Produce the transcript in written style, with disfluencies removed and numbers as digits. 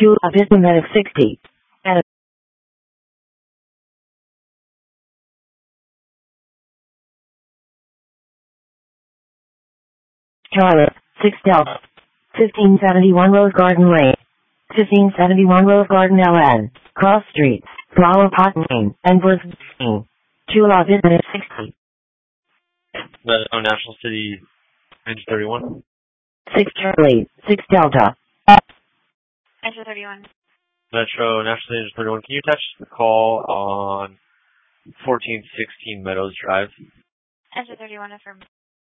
Chula Vista Medic 60. And Charlotte, 6 Delta. 1571 Rose Garden Lane. 1571 Rose Garden LN. Cross Streets, Flower Pot Lane, and Brisbane. Chula Vista Medic 60. Metro National City, Engine 31. 6 Charlie, 6 Delta. Engine 31. Metro National City, Engine 31. Can you attach the call on 1416 Meadows Drive? Engine 31 affirm.